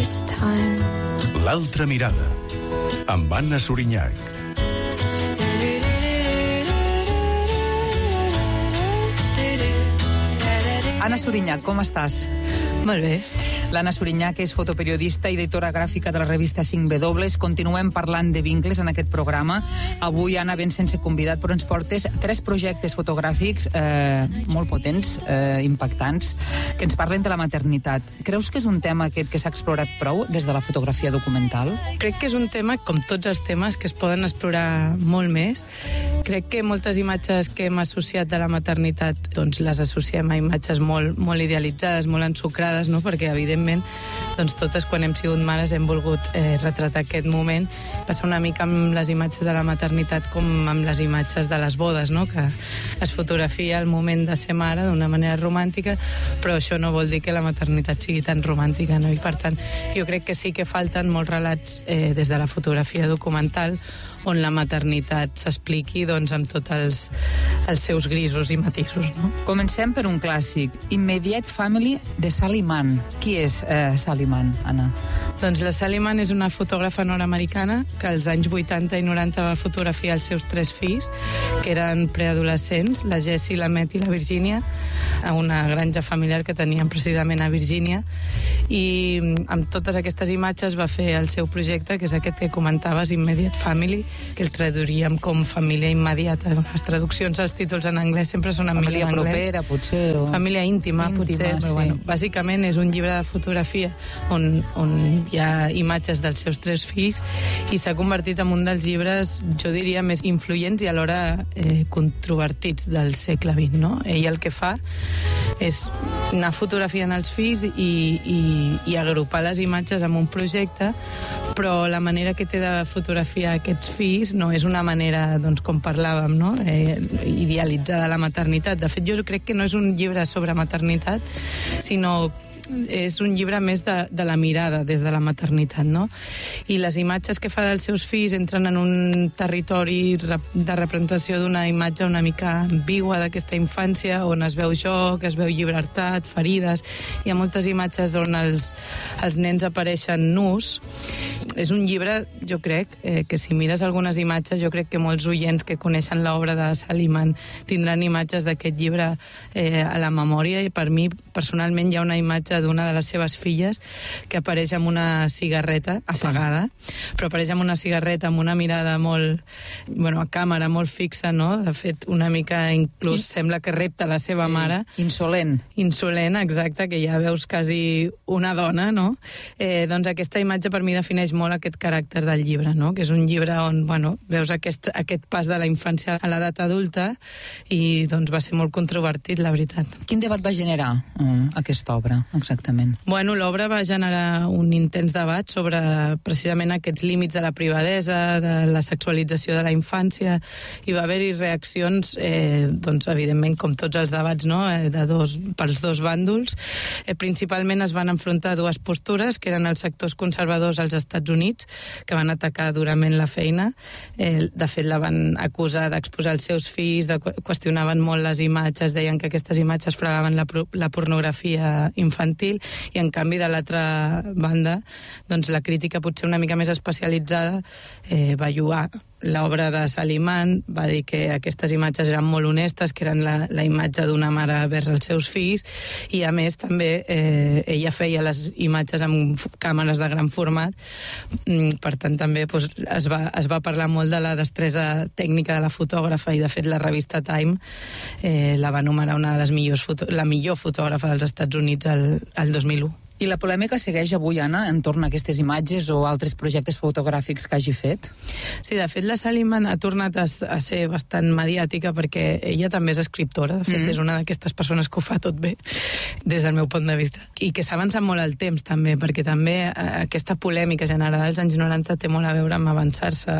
this time. L'altra mirada, amb Anna Sorinyac. Anna Sorinyac, com estàs? Molt bé. L'Anna Sorinyac és fotoperiodista i editora gràfica de la revista 5W. Continuem parlant de vincles en aquest programa. Avui, Anna, ben sense convidat, però ens portes 3 projectes fotogràfics molt potents, impactants, que ens parlen de la maternitat. Creus que és un tema aquest que s'ha explorat prou des de la fotografia documental? Crec que és un tema, com tots els temes, que es poden explorar molt més. Crec que moltes imatges que hem associat a la maternitat doncs les associem a imatges molt idealitzades, molt ensucrades, no? Perquè, evidentment, doncs totes, quan hem sigut mares, hem volgut retratar aquest moment. Passa una mica amb les imatges de la maternitat com amb les imatges de les bodes, no? Que es fotografia el moment de ser mare d'una manera romàntica, però això no vol dir que la maternitat sigui tan romàntica, no? I, per tant, jo crec que sí que falten molts relats des de la fotografia documental on la maternitat s'expliqui doncs, amb tots els seus grisos i matisos. No? Comencem per un clàssic, Immediate Family, de Sally Mann. Qui és Sally Mann, Anna? Doncs la Sally Mann és una fotògrafa nord-americana que als anys 80 i 90 va fotografiar els seus 3 fills, que eren preadolescents, la Jessie, la Met i la Virginia, a una granja familiar que tenien precisament a Virgínia, i amb totes aquestes imatges va fer el seu projecte, que és aquest que comentaves, Immediate Family, que el traduiríem com família immediata. Les traduccions als títols en anglès sempre són en família anglès. Propera, potser. O... Família íntima potser. Sí. Però, bueno, bàsicament és un llibre de fotografia on hi ha imatges dels seus 3 fills i s'ha convertit en un dels llibres, jo diria, més influents i alhora controvertits del segle XX. No? Ell el que fa és anar fotografiant els fills i agrupar les imatges en un projecte, però la manera que té de fotografiar aquests fills no és una manera, doncs, com parlàvem, no? Idealitzada la maternitat. De fet, jo crec que no és un llibre sobre maternitat, sinó és un llibre més de la mirada des de la maternitat, no? I les imatges que fa dels seus fills entren en un territori de representació d'una imatge una mica ambigua d'aquesta infància, on es veu joc, es veu llibertat, ferides. Hi ha moltes imatges on els nens apareixen nus. És un llibre, jo crec, que si mires algunes imatges, jo crec que molts oients que coneixen l'obra de Sally Mann tindran imatges d'aquest llibre a la memòria, i per mi, personalment, hi ha una imatge d'una de les seves filles que apareix amb una cigarreta apagada, però apareix amb una cigarreta amb una mirada molt, a càmera, molt fixa, no? De fet, una mica inclús sembla que repta la seva mare. Insolent. Insolent, exacte, que ja veus quasi una dona, no? Doncs aquesta imatge per mi defineix molt aquest caràcter del llibre, no? Que és un llibre on, veus aquest pas de la infància a l'edat adulta i doncs va ser molt controvertit, la veritat. Quin debat va generar aquesta obra, exactament? L'obra va generar un intens debat sobre precisament aquests límits de la privadesa, de la sexualització de la infància, i va haver-hi reaccions, doncs, evidentment, com tots els debats, no? Pels dos bàndols. Principalment es van enfrontar 2 postures, que eren els sectors conservadors als Estats Units, que van atacar durament la feina. De fet, la van acusar d'exposar els seus fills, qüestionaven molt les imatges, deien que aquestes imatges fregaven la pornografia infantil, i en canvi de l'altra banda doncs la crítica potser una mica més especialitzada va lloar l'obra de Sally Mann, va dir que aquestes imatges eren molt honestes, que eren la imatge d'una mare vers els seus fills, i a més també ella feia les imatges amb càmeres de gran format, per tant també es va parlar molt de la destresa tècnica de la fotògrafa, i de fet la revista Time la va anomenar una de les la millor fotògrafa dels Estats Units el 2001. I la polèmica segueix avui, Anna, entorn a aquestes imatges o altres projectes fotogràfics que hagi fet? Sí, de fet, la Sally Mann ha tornat a ser bastant mediàtica perquè ella també és escriptora. De fet, és una d'aquestes persones que ho fa tot bé, des del meu punt de vista. I que s'ha avançat molt el temps, també, perquè també aquesta polèmica generada als anys 90 té molt a veure amb avançar-se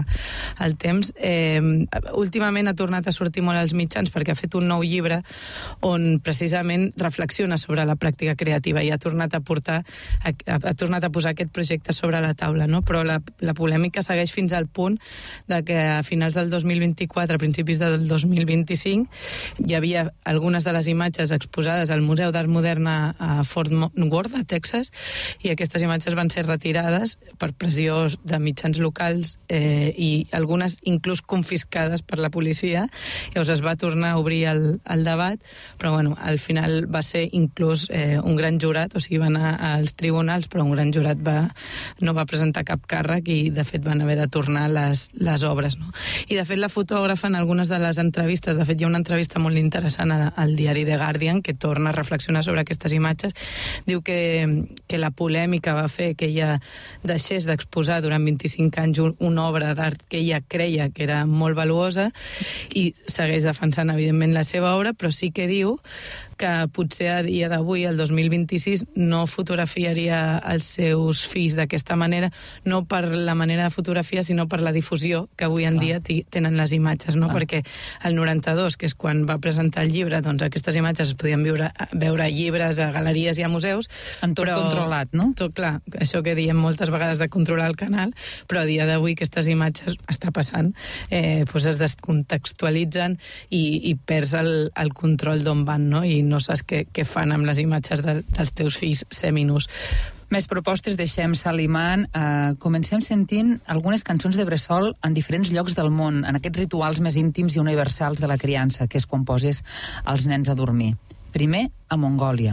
al temps. Últimament ha tornat a sortir molt als mitjans perquè ha fet un nou llibre on precisament reflexiona sobre la pràctica creativa i ha tornat tornat a portar, ha tornat a posar aquest projecte sobre la taula, no? Però la polèmica segueix fins al punt de que a finals del 2024, a principis del 2025, hi havia algunes de les imatges exposades al Museu d'Art Moderna a Fort Worth, a Texas, i aquestes imatges van ser retirades per pressió de mitjans locals i algunes inclús confiscades per la policia. Llavors es va tornar a obrir el debat, però bueno, al final va ser inclús un gran jurat, o sigui, va anar als tribunals, però un gran jurat no va presentar cap càrrec i, de fet, van haver de tornar les obres, no? I, de fet, la fotògrafa, en algunes de les entrevistes, de fet, hi ha una entrevista molt interessant al diari The Guardian, que torna a reflexionar sobre aquestes imatges, diu que la polèmica va fer que ella deixés d'exposar durant 25 anys una obra d'art que ella creia que era molt valuosa i segueix defensant, evidentment, la seva obra, però sí que diu que potser a dia d'avui, el 2026, no fotografiaria els seus fills d'aquesta manera, no per la manera de fotografia, sinó per la difusió que avui en dia tenen les imatges, no? Perquè el 92, que és quan va presentar el llibre, doncs aquestes imatges es podien veure a llibres, a galeries i a museus. En tot controlat, no? Tot, clar, això que diem moltes vegades de controlar el canal, però a dia d'avui aquestes imatges està passant, doncs es descontextualitzen i perds el control d'on van, no? I no saps què fan amb les imatges dels teus fills seminus. Més propostes, deixem Salimán. Comencem sentint algunes cançons de bressol en diferents llocs del món, en aquests rituals més íntims i universals de la criança, que és quan poses els nens a dormir. Primer, a Mongòlia.